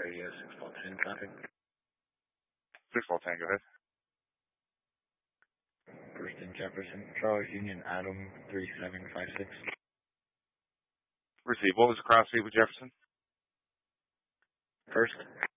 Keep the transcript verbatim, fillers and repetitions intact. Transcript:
Radio six four ten traffic. six four ten, go ahead. First in Jefferson, Charles Union, Adam three seven five six. Receive. What was the cross speed with Jefferson? First.